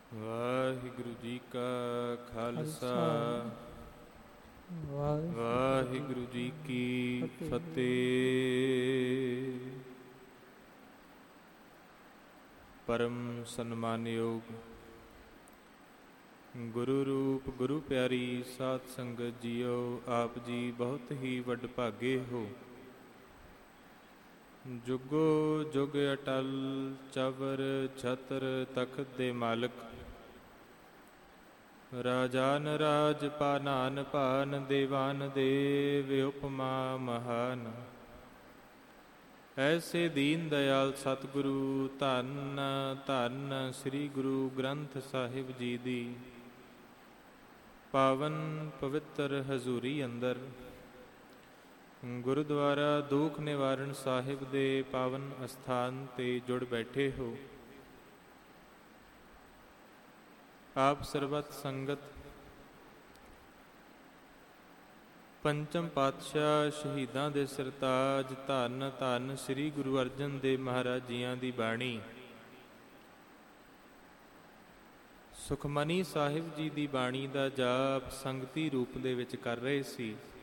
ਵਾਹਿਗੁਰੂ ਜੀ ਕਾ ਖਾਲਸਾ, ਵਾਹਿਗੁਰੂ ਜੀ ਕੀ ਫਤਿਹ। ਪਰਮ ਸਨਮਾਨਯੋਗ ਗੁਰੂ ਰੂਪ ਗੁਰੂ ਪਿਆਰੀ ਸਾਧ ਸੰਗਤ ਜੀਓ, ਆਪ ਜੀ ਬਹੁਤ ਹੀ ਵਡਭਾਗੇ ਹੋ। ਜੁਗੋ ਜੁਗ ਅਟਲ ਚਵਰ ਛਤਰ ਤਖਤ ਦੇ ਮਾਲਕ, ਰਾਜਾਨ ਰਾਜ ਪਾਨਾਨ ਭਾਨ ਦੇਵਾਨ ਦੇਵ ਉਪਮਾ ਮਹਾਨ। ਐਸੇ ਦੀਨ ਦਇਆਲ ਸਤਿਗੁਰੂ ਧੰਨ ਧੰਨ ਸ੍ਰੀ ਗੁਰੂ ਗ੍ਰੰਥ ਸਾਹਿਬ ਜੀ ਦੀ ਪਾਵਨ ਪਵਿੱਤਰ ਹਜ਼ੂਰੀ ਅੰਦਰ ਗੁਰਦੁਆਰਾ ਦੁੱਖ ਨਿਵਾਰਨ ਸਾਹਿਬ ਦੇ ਪਾਵਨ ਅਸਥਾਨ 'ਤੇ ਜੁੜ ਬੈਠੇ ਹੋ। ਆਪ ਸਰਬਤ ਸੰਗਤ ਪੰਚਮ ਪਾਤਸ਼ਾਹ ਸ਼ਹੀਦਾਂ ਦੇ ਸਰਤਾਜ ਧੰਨ ਧੰਨ ਸ੍ਰੀ ਗੁਰੂ ਅਰਜਨ ਦੇਵ ਮਹਾਰਾਜ ਜੀਆਂ ਦੀ ਬਾਣੀ, ਸੁਖਮਨੀ ਸਾਹਿਬ ਜੀ ਦੀ ਬਾਣੀ ਦਾ ਜਾਪ ਸੰਗਤੀ ਰੂਪ ਦੇ ਵਿੱਚ ਕਰ ਰਹੇ ਸੀ।